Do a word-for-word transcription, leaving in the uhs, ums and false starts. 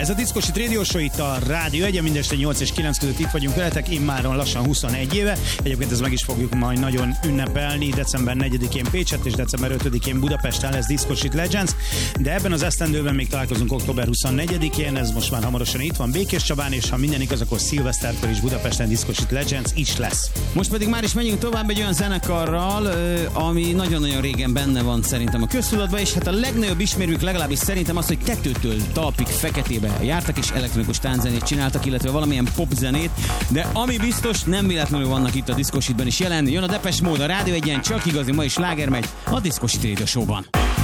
Ez a Diszkosit Radio Show itt a Rádió egyen, mindeste nyolc és kilenc között itt vagyunk veletek, immáron lassan huszonegy éve. Egyébként ez meg is fogjuk majd nagyon ünnepelni. December negyedikén Pécset és december ötödikén Budapesten lesz Diszkosit Legends, de ebben az esztendőben még találkozunk október huszonnegyedikén, ez most már hamarosan itt van Békés Csabán, és ha minden igaz, akkor szilveszterkor is Budapesten Diszkosit Legends is lesz. Most pedig már is megyünk tovább egy olyan zenekarral, ami nagyon-nagyon régen benne van szerintem a köztudatban, és hát a legnagyobb ismerők legalábbis szerintem az, hogy tetőtől talpig feketébe jártak, és elektronikus tánczenét csináltak, illetve valamilyen popzenét, de ami biztos, nem véletlenül vannak itt a Diszkositban is jelen. Jön a Depeche Mode, a Rádió egyen, csak igazi mai sláger megy a Diszkosit Radio Show-ban.